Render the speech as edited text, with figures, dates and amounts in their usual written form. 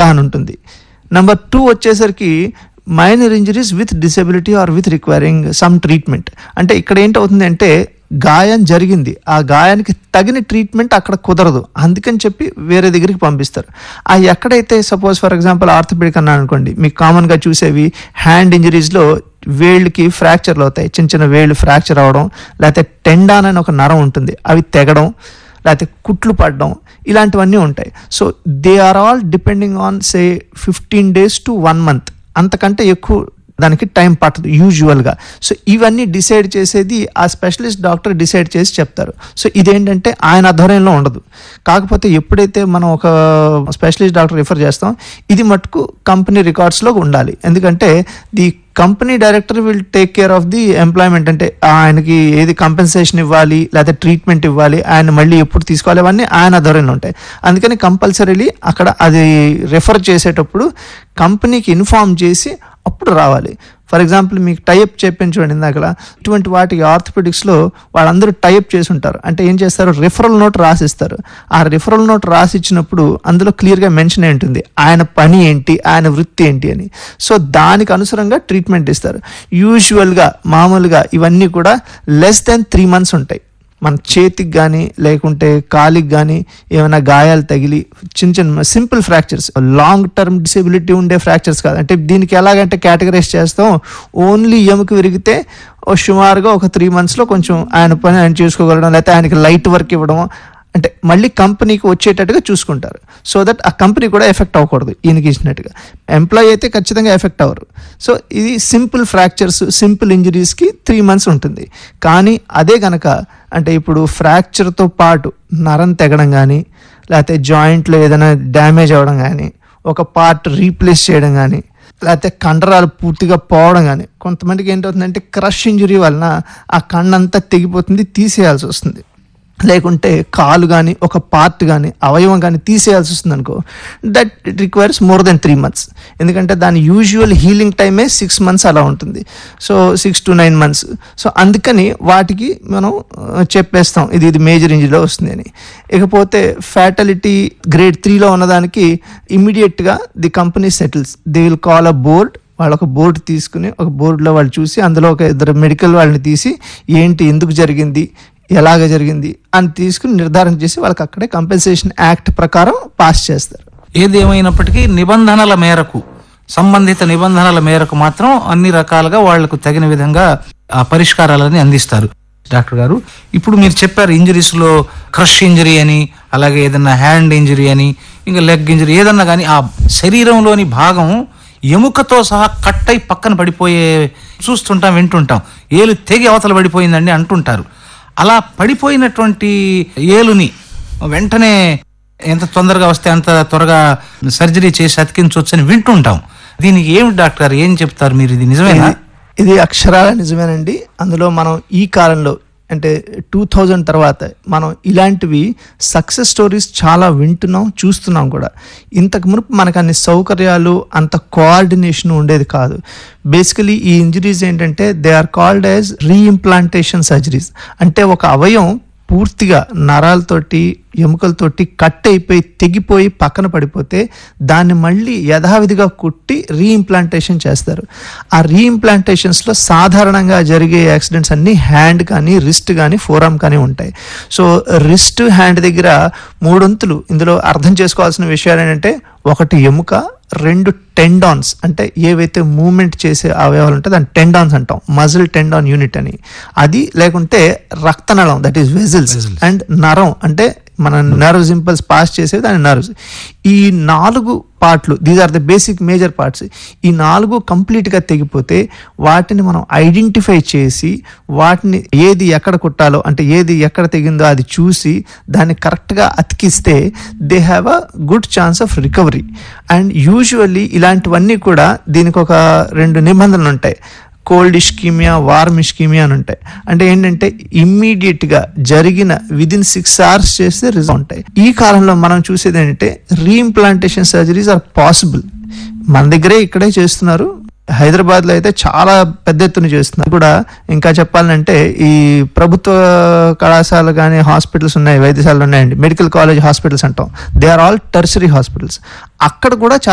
అవగాహన ఉంటుంది. నెంబర్ 2 వచ్చేసరికి minor injuries with disability are with requiring some treatment. అంటే ఇక్కడ ఏంటవుతుంది అంటే గాయం జరిగింది, ఆ గాయానికి తగిన ట్రీట్మెంట్ అక్కడ కుదరదు, అందుకని చెప్పి వేరే దగ్గరికి పంపిస్తారు. ఆ ఎక్కడైతే సపోజ్ ఫర్ ఎగ్జాంపుల్ ఆర్థోపెడిక్ అన్నా అనుకోండి, మీకు కామన్గా చూసేవి హ్యాండ్ ఇంజరీస్లో వేళ్ళకి ఫ్రాక్చర్లు అవుతాయి, చిన్న చిన్న వేళ్ళు ఫ్రాక్చర్ అవడం, లేకపోతే టెండాన్ అని ఒక నరం ఉంటుంది అవి తెగడం, లేకపోతే కుట్లు పడడం, ఇలాంటివన్నీ ఉంటాయి. So they are all depending on say 15 days to 1 month, అంతకంటే ఎక్కువ దానికి టైం పట్టదు యూజువల్గా. సో ఇవన్నీ డిసైడ్ చేసేది ఆ స్పెషలిస్ట్ డాక్టర్ డిసైడ్ చేసి చెప్తారు. సో ఇదేంటంటే ఆయన ఆధ్వర్యంలో ఉండదు. కాకపోతే ఎప్పుడైతే మనం ఒక స్పెషలిస్ట్ డాక్టర్ రిఫర్ చేస్తాం, ఇది మటుకు కంపెనీ రికార్డ్స్లో ఉండాలి. ఎందుకంటే the company director will take care of the employment. అంటే ఆయనకి ఏది కంపెన్సేషన్ ఇవ్వాలి లేదా ట్రీట్మెంట్ ఇవ్వాలి, ఆయన మళ్ళీ ఎప్పుడు తీసుకోవాలి, అవన్నీ ఆయన ఆధ్వర్యంలో ఉంటాయి. అందుకని కంపల్సరీలీ అక్కడ అది రిఫర్ చేసేటప్పుడు కంపెనీకి ఇన్ఫార్మ్ చేసి అప్పుడు రావాలి. ఫర్ ఎగ్జాంపుల్ మీకు టైప్ చెప్పాను చూడండి ఇందాక, ఇటువంటి వాటికి ఆర్థోపెడిక్స్లో వాళ్ళందరూ టైప్ చేసి ఉంటారు. అంటే ఏం చేస్తారు, రిఫరల్ నోట్ రాసిస్తారు. ఆ రిఫరల్ నోట్ రాసిచ్చినప్పుడు అందులో క్లియర్గా మెన్షన్ అయి ఉంటుంది ఆయన పని ఏంటి, ఆయన వృత్తి ఏంటి అని. సో దానికి అనుసారంగా ట్రీట్మెంట్ ఇస్తారు. యూజువల్గా మామూలుగా ఇవన్నీ కూడా less than 3 months ఉంటాయి. మన చేతికి కానీ లేకుంటే కాలికి కానీ ఏమైనా గాయాలు తగిలి చిన్న చిన్న simple fractures, long term disability ఉండే ఫ్రాక్చర్స్ కాదు. అంటే దీనికి ఎలాగంటే కేటగరైజ్ చేస్తాం, ఓన్లీ ఎముక విరిగితే సుమారుగా ఒక 3 months కొంచెం ఆయన పని ఆయన చూసుకోగలడం, లేకపోతే ఆయనకి లైట్ వర్క్ ఇవ్వడం, అంటే మళ్ళీ కంపెనీకి వచ్చేటట్టుగా చూసుకుంటారు. సో దట్ ఆ కంపెనీ కూడా ఎఫెక్ట్ అవ్వకూడదు ఈయనకి ఇచ్చినట్టుగా. ఎంప్లాయీ అయితే ఖచ్చితంగా ఎఫెక్ట్ అవ్వరు. సో ఇది సింపుల్ ఫ్రాక్చర్స్, సింపుల్ ఇంజరీస్కి 3 months ఉంటుంది. కానీ అదే కనుక అంటే ఇప్పుడు ఫ్రాక్చర్తో పాటు నరం తెగడం కానీ, లేకపోతే జాయింట్లో ఏదైనా డ్యామేజ్ అవ్వడం కానీ, ఒక పార్ట్ రీప్లేస్ చేయడం కానీ, లేకపోతే కండరాలు పూర్తిగా పోవడం కానీ, కొంతమందికి ఏంటవుతుందంటే క్రష్ ఇంజరీ వలన ఆ కండంతా తెగిపోతుంది, తీసేయాల్సి వస్తుంది. లేకుంటే కాలు కానీ ఒక పార్ట్ కానీ అవయవం కానీ తీసేయాల్సి వస్తుంది అనుకో, that it requires more than 3 months. ఎందుకంటే దాని యూజువల్ హీలింగ్ టైమే 6 months అలా ఉంటుంది. So 6 to 9 months. సో అందుకని వాటికి మనం చెప్పేస్తాం ఇది మేజర్ ఇంజరీలో వస్తుంది అని. ఇకపోతే ఫ్యాటాలిటీ గ్రేడ్ 3లో ఉన్నదానికి ఇమ్మీడియట్గా the company settles, they will call a board. వాళ్ళు ఒక బోర్డు తీసుకుని ఒక బోర్డులో వాళ్ళు చూసి అందులో ఒక 2 మెడికల్ వాళ్ళని తీసి ఏంటి ఎందుకు జరిగింది ఎలాగ జరిగింది అని తీసుకుని నిర్ధారణ చేసి వాళ్ళకి అక్కడే కంపెన్సేషన్ యాక్ట్ ప్రకారం పాస్ చేస్తారు. ఏది ఏమైనప్పటికీ నిబంధనల మేరకు, సంబంధిత నిబంధనల మేరకు మాత్రం అన్ని రకాలుగా వాళ్లకు తగిన విధంగా ఆ పరిష్కారాలని అందిస్తారు. డాక్టర్ గారు, ఇప్పుడు మీరు చెప్పారు ఇంజరీస్ లో క్రష్ ఇంజరీ అని, అలాగే ఏదన్నా హ్యాండ్ ఇంజరీ అని, ఇంకా లెగ్ ఇంజరీ ఏదన్నా కానీ ఆ శరీరంలోని భాగం ఎముకతో సహా కట్ అయి పక్కన పడిపోయే చూస్తుంటాం, వింటుంటాం. ఏలు తెగి అవతల పడిపోయిందండి అంటుంటారు. అలా పడిపోయినటువంటి ఏలుని వెంటనే ఎంత తొందరగా వస్తే అంత త్వరగా సర్జరీ చేసి అతికించవచ్చు అని వింటుంటాం. దీనికి ఏమి డాక్టర్ ఏం చెప్తారు మీరు, ఇది నిజమేనా? ఇది అక్షరాల నిజమేనండి. అందులో మనం ఈ కాలంలో అంటే 2000 తర్వాత మనం ఇలాంటివి సక్సెస్ స్టోరీస్ చాలా వింటున్నాం, చూస్తున్నాం కూడా. ఇంతకు మునుపు మనకు అన్ని సౌకర్యాలు, అంత కోఆర్డినేషన్ ఉండేది కాదు. బేసికలీ ఈ ఇంజరీస్ ఏంటంటే they are called as reimplantation surgeries. అంటే ఒక అవయవం పూర్తిగా నరాలతోటి ఎముకలతోటి కట్ అయిపోయి తెగిపోయి పక్కన పడిపోతే దాన్ని మళ్ళీ యథావిధిగా కుట్టి రీఇంప్లాంటేషన్ చేస్తారు. ఆ రీఇంప్లాంటేషన్స్లో సాధారణంగా జరిగే యాక్సిడెంట్స్ అన్నీ హ్యాండ్ కానీ రిస్ట్ కానీ ఫోరామ్ కానీ ఉంటాయి. సో రిస్ట్ హ్యాండ్ దగ్గర 3 వంతులు ఇందులో అర్థం చేసుకోవాల్సిన విషయాలు ఏంటంటే, 1 ఎముక, 2 టెండాన్స్ అంటే ఏవైతే మూవ్మెంట్ చేసే అవయవాలు ఉంటాయి దాన్ని టెండాన్స్ అంటాం, మజిల్ టెండాన్ యూనిట్ అని. అది లేకుంటే రక్తనళం, దట్ ఈస్ వెజిల్స్, అండ్ నరం అంటే మన నర్వ్స్ ఇంపల్స్ పాస్ చేసేది దాని నర్వ్స్. ఈ 4 పార్ట్లు, these are the basic major parts. ఈ 4 కంప్లీట్గా తెగిపోతే వాటిని మనం ఐడెంటిఫై చేసి వాటిని ఏది ఎక్కడ కుట్టాలో అంటే ఏది ఎక్కడ తెగిందో అది చూసి దాన్ని కరెక్ట్గా అతికిస్తే they have a good chance of recovery. And usually ఇలాంటివన్నీ కూడా దీనికి ఒక 2 నిబంధనలు ఉంటాయి. కోల్డ్ ఇష్కీమియా, వార్మ్ ఇష్కీమియా అని ఉంటాయి. అంటే ఏంటంటే ఇమ్మీడియట్గా జరిగిన విదిన్ 6 hours చేస్తే రిజల్ట్ ఉంటాయి. ఈ కాలంలో మనం చూసేది ఏంటంటే రీఇంప్లాంటేషన్ సర్జరీస్ ఆర్ పాసిబుల్. మన దగ్గరే ఇక్కడే చేస్తున్నారు. హైదరాబాద్లో అయితే చాలా పెద్ద ఎత్తున చేస్తున్నారు కూడా. ఇంకా చెప్పాలంటే ఈ ప్రభుత్వ కళాశాలలు కానీ హాస్పిటల్స్ ఉన్నాయి, వైద్యశాలలు ఉన్నాయండి, మెడికల్ కాలేజ్ హాస్పిటల్స్ అంటాం. They are all tertiary hospitals. అక్కడ కూడా